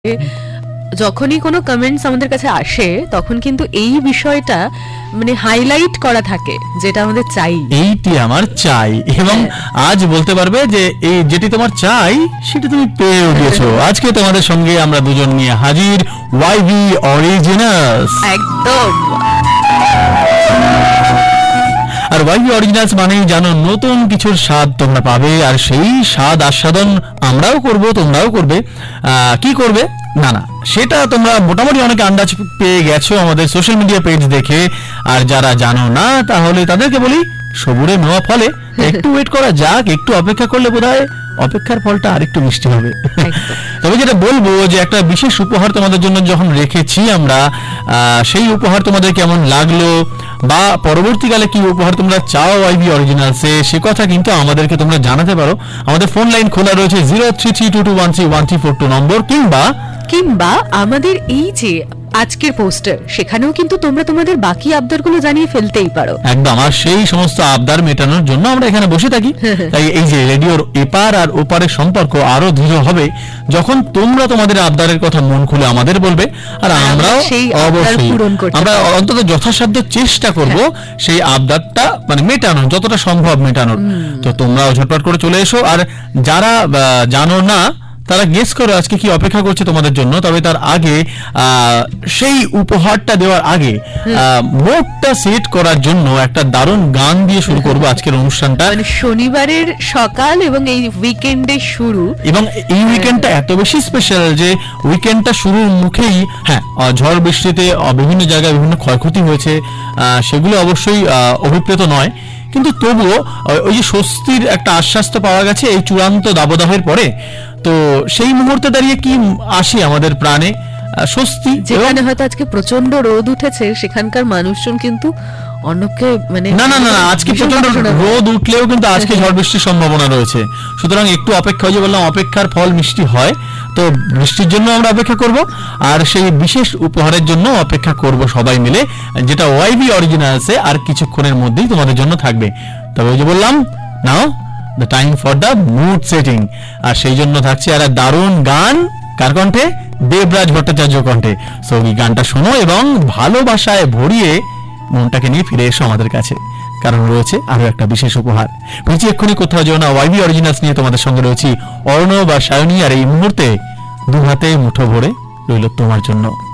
যখনই কোনো কমেন্টস আমাদের কাছে আসে তখন কিন্তু এই বিষয়টা মানে হাইলাইট করা থাকে, যেটা আমাদের চাই, এইটি আমার চাই। এবং আজ বলতে পারবে যে এই যেটি তোমার চাই সেটা তুমি পেয়ে উঠেছো। আজকে তোমাদের সঙ্গে আমরা দুজন নিয়ে হাজির ওয়াইভি অরিজিনালস। একদম। আর ওয়াইভি অরিজিনালস মানেই জানো নতুন কিছুর স্বাদ তোমরা পাবে, আর সেই স্বাদ আস্বাদন আমরাও করব, তোমরাও করবে। কি করবে না না সেটা তোমরা মোটামুটি অনেকে আন্দাজ পেয়ে গেছো আমাদের সোশ্যাল মিডিয়া পেজ দেখে। আর যারা জানো না তাহলে তাদেরকে বলি সবুরে নেওয়া ফলে একটু ওয়েট করা যাক, একটু অপেক্ষা করলে বোধহয় অপেক্ষার ফলটা আরেকটু মিষ্টি হবে। তবে যেটা বলবো যে একটা বিশেষ উপহার তোমাদের জন্য যখন রেখেছি আমরা, সেই উপহার তোমাদের কেমন লাগলো বা পরবর্তীকালে কি উপহার তোমরা চাও ওয়াইভি অরিজিনালসে, সে কথা কিন্তু আমাদেরকে তোমরা জানাতে পারো। আমাদের ফোন লাইন খোলা রয়েছে 0332213142 নম্বর, কিংবা আমাদের এই যে আজকের পোস্টার, সেখানেও কিন্তু তোমরা তোমাদের বাকি আবদারগুলো জানিয়ে ফেলতেই পারো। একদম। আর সেই সমস্ত আবদার মেটানোর জন্য আমরা এখানে বসে থাকি। তাই এই যে রেডিওর এপার আর ওপারের সম্পর্ক আরো দৃঢ় হবে যখন তোমরা তোমাদের আবদারের কথা মন খুলে আমাদের বলবে, আর আমরাও অবশ্যই আমরা অন্তত যথাসাধ্য চেষ্টা করব সেই আবদারটা মানে মেটানোর, যতটা সম্ভব মেটানোর। তো তোমরাও ঝটপট করে চলে এসো। আর যারা জানো না তারা গেস করো আজকে কি অপেক্ষা করছে তোমাদের জন্য। তবে তার আগে সেই উপহারটা দেওয়ার আগে মোডটা সেট করার জন্য একটা দারুণ গান দিয়ে শুরু করব আজকের অনুষ্ঠানটা। মানে শনিবারের সকাল এবং এই উইকেন্ডের শুরু, এবং এই উইকেন্ডটা এত বেশি স্পেশাল যে উইকেন্ডটা শুরুর মুখেই ঝড় বৃষ্টিতে বিভিন্ন জায়গায় বিভিন্ন ক্ষয়ক্ষতি হয়েছে, সেগুলো অবশ্যই অভিপ্রেত নয়, কিন্তু তবুও ওই যে স্বস্তির একটা আশ্বাস তো পাওয়া গেছে এই চূড়ান্ত দাবদাহের পরে। তো সেই মুহূর্তে দাঁড়িয়ে কি আসে আমাদের প্রাণে স্বস্তি। যেখানে হয়তো আজকে প্রচন্ড রোদ উঠেছে সেখানকার মানুষজন কিন্তু অন্যকে মানে না না না আজকে প্রচন্ড রোদ উঠলেও কিন্তু আজকে ঝড় বৃষ্টির সম্ভাবনা রয়েছে। সুতরাং একটু অপেক্ষা, যে বললাম অপেক্ষার ফল মিষ্টি হয়, তো বৃষ্টির জন্য আমরা অপেক্ষা করব আর সেই বিশেষ উপহারের জন্য অপেক্ষা করব সবাই মিলে, যেটা ওয়াইভি অরিজিনালসে আর কিছুক্ষণের মধ্যেই তোমাদের জন্য থাকবে। তবে ওই যে বললাম নাও the time for the mood setting, আর সেই জন্য থাকছে আর দারুণ গান। কার কণ্ঠে? দেবরাজ ভট্টাচার্য কণ্ঠে। সো এই গানটা শোনো এবং ভালোবাসায় ভরিয়ে মনটাকে নিয়ে ফিরে এসো আমাদের কাছে, কারণ রয়েছে আরো একটা বিশেষ উপহার। বলছি এক্ষুনি কোথাও যেও না, ওয়াইভি অরিজিনালস নিয়ে তোমাদের সঙ্গে রয়েছি অর্ণব আর সায়নী, আর এই মুহূর্তে দু হাতে মুঠো ভরে রইল তোমার জন্য।